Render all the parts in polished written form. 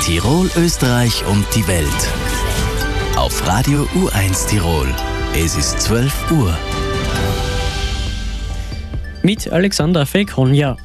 Tirol, Österreich und die Welt. Auf Radio U1 Tirol. Es ist 12 Uhr. Mit Alexander Feghonja.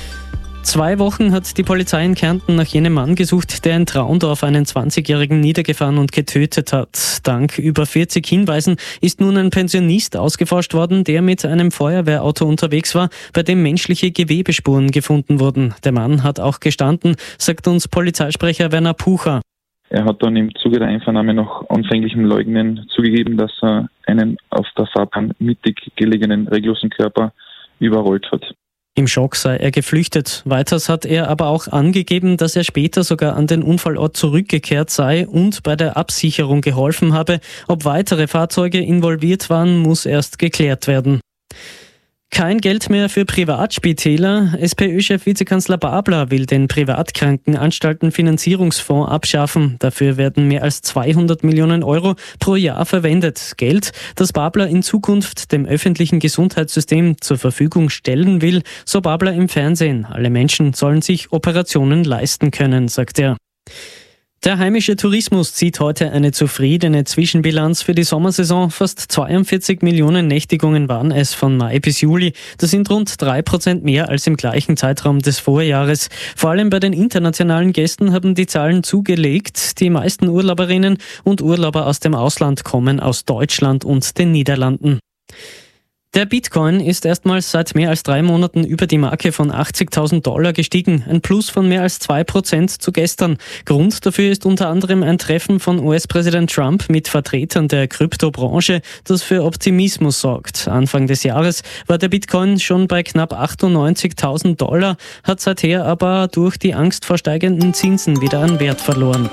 2 Wochen hat die Polizei in Kärnten nach jenem Mann gesucht, der in Traundorf einen 20-Jährigen niedergefahren und getötet hat. Dank über 40 Hinweisen ist nun ein Pensionist ausgeforscht worden, der mit einem Feuerwehrauto unterwegs war, bei dem menschliche Gewebespuren gefunden wurden. Der Mann hat auch gestanden, sagt uns Polizeisprecher Werner Pucher. Er hat dann im Zuge der Einvernahme nach anfänglichem Leugnen zugegeben, dass er einen auf der Fahrbahn mittig gelegenen reglosen Körper überrollt hat. Im Schock sei er geflüchtet. Weiters hat er aber auch angegeben, dass er später sogar an den Unfallort zurückgekehrt sei und bei der Absicherung geholfen habe. Ob weitere Fahrzeuge involviert waren, muss erst geklärt werden. Kein Geld mehr für Privatspitäler. SPÖ-Chef Vizekanzler Babler will den Privatkrankenanstalten-Finanzierungsfonds abschaffen. Dafür werden mehr als 200 Millionen Euro pro Jahr verwendet. Geld, das Babler in Zukunft dem öffentlichen Gesundheitssystem zur Verfügung stellen will, so Babler im Fernsehen. Alle Menschen sollen sich Operationen leisten können, sagt er. Der heimische Tourismus zieht heute eine zufriedene Zwischenbilanz für die Sommersaison. Fast 42 Millionen Nächtigungen waren es von Mai bis Juli. Das sind rund 3% mehr als im gleichen Zeitraum des Vorjahres. Vor allem bei den internationalen Gästen haben die Zahlen zugelegt. Die meisten Urlauberinnen und Urlauber aus dem Ausland kommen aus Deutschland und den Niederlanden. Der Bitcoin ist erstmals seit mehr als 3 Monaten über die Marke von $80.000 gestiegen. Ein Plus von mehr als 2% zu gestern. Grund dafür ist unter anderem ein Treffen von US-Präsident Trump mit Vertretern der Kryptobranche, das für Optimismus sorgt. Anfang des Jahres war der Bitcoin schon bei knapp $98.000, hat seither aber durch die Angst vor steigenden Zinsen wieder an Wert verloren.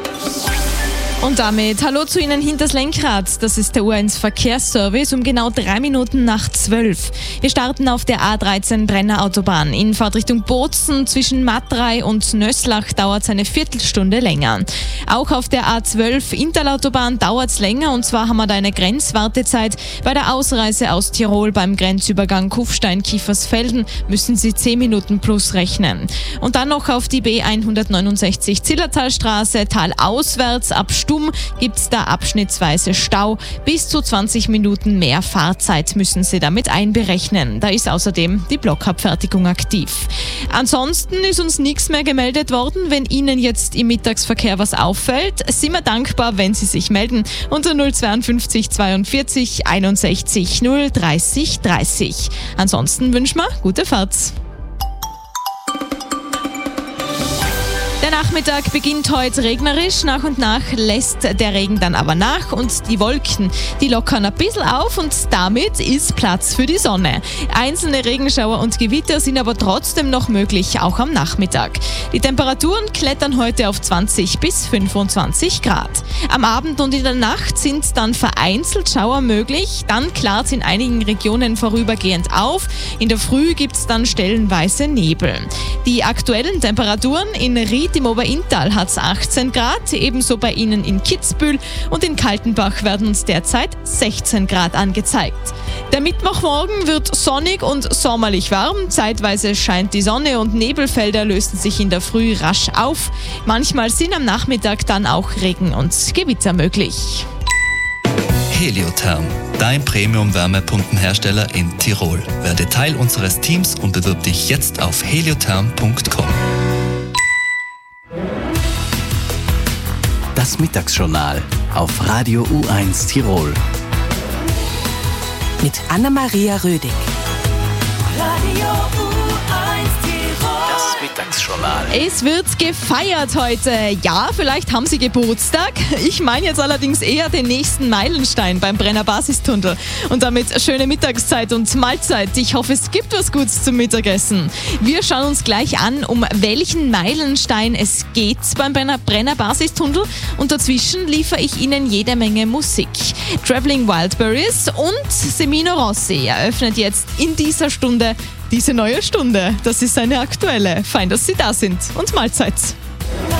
Und damit hallo zu Ihnen hinters Lenkrad. Das ist der U1 Verkehrsservice um genau 3 Minuten nach 12. Wir starten auf der A13 Brenner Autobahn. In Fahrtrichtung Bozen zwischen Matrei und Nöslach dauert es eine Viertelstunde länger. Auch auf der A12 Interlautobahn dauert es länger, und zwar haben wir da eine Grenzwartezeit. Bei der Ausreise aus Tirol beim Grenzübergang Kufstein-Kiefersfelden müssen Sie 10 Minuten plus rechnen. Und dann noch auf die B169 Zillertalstraße talauswärts ab Stumm gibt es da abschnittsweise Stau. Bis zu 20 Minuten mehr Fahrzeit müssen Sie damit einberechnen. Da ist außerdem die Blockabfertigung aktiv. Ansonsten ist uns nichts mehr gemeldet worden. Wenn Ihnen jetzt im Mittagsverkehr was auffällt, sind wir dankbar, wenn Sie sich melden unter 052 42 61 030 30. Ansonsten wünschen wir gute Fahrt. Der Nachmittag beginnt heute regnerisch, nach und nach lässt der Regen dann aber nach und die Wolken, die lockern ein bisschen auf und damit ist Platz für die Sonne. Einzelne Regenschauer und Gewitter sind aber trotzdem noch möglich, auch am Nachmittag. Die Temperaturen klettern heute auf 20 bis 25 Grad. Am Abend und in der Nacht sind dann vereinzelt Schauer möglich, dann klart es in einigen Regionen vorübergehend auf. In der Früh gibt es dann stellenweise Nebel. Die aktuellen Temperaturen in Ried im Oberinntal hat es 18 Grad, ebenso bei Ihnen in Kitzbühel, und in Kaltenbach werden uns derzeit 16 Grad angezeigt. Der Mittwochmorgen wird sonnig und sommerlich warm. Zeitweise scheint die Sonne und Nebelfelder lösen sich in der Früh rasch auf. Manchmal sind am Nachmittag dann auch Regen und Gewitter möglich. Heliotherm, dein Premium-Wärmepumpenhersteller in Tirol. Werde Teil unseres Teams und bewirb dich jetzt auf heliotherm.com. Das Mittagsjournal auf Radio U1 Tirol. Mit Anna-Maria Rödig. Das Mittagsjournal. Es wird gefeiert heute. Ja, vielleicht haben Sie Geburtstag. Ich meine jetzt allerdings eher den nächsten Meilenstein beim Brenner Basistunnel. Und damit schöne Mittagszeit und Mahlzeit. Ich hoffe, es gibt was Gutes zum Mittagessen. Wir schauen uns gleich an, um welchen Meilenstein es geht beim Brenner Basistunnel. Und dazwischen liefere ich Ihnen jede Menge Musik. Traveling Wildberries und Semino Rossi eröffnet jetzt in dieser Stunde diese neue Stunde. Das ist eine aktuelle. Fein, dass Sie da sind. Und Mahlzeit.